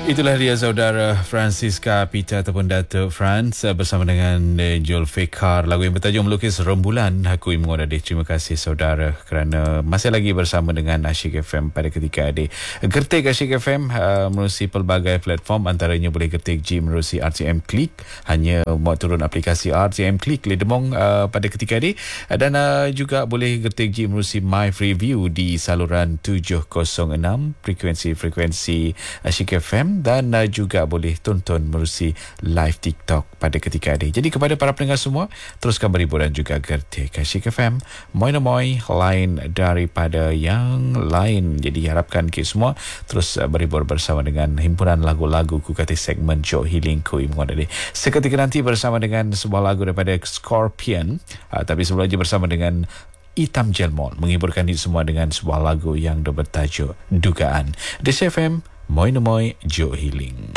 Itulah dia saudara Francisca Pita ataupun Datuk Franz bersama dengan Joel Fekar, lagu yang bertajuk Melukis Rembulan. Aku Imam Wadadi. Terima kasih saudara kerana masih lagi bersama dengan Asyik FM pada ketika adik. Gertik Asyik FM menerusi pelbagai platform, antaranya boleh gertik G menerusi RTM Klik, hanya buat turun aplikasi RTM Klik Ledemong pada ketika adik, dan juga boleh gertik G menerusi My Freeview di saluran 706 frekuensi Asyik FM, dan juga boleh tonton menerusi live TikTok pada ketika ini. Jadi kepada para pendengar semua, teruskan berhibur dan juga gertik Asyik FM. Moi lain daripada yang lain. Jadi harapkan kita semua terus berhibur bersama dengan himpunan lagu-lagu kukati segmen Joe Healing Ku Imam Wadadi. Seketika nanti bersama dengan sebuah lagu daripada Scorpion, tapi sebelum lagi bersama dengan Hitam Jelmol menghiburkan ini semua dengan sebuah lagu yang bertajuk Dugaan. Di FM Moi Joe Healing.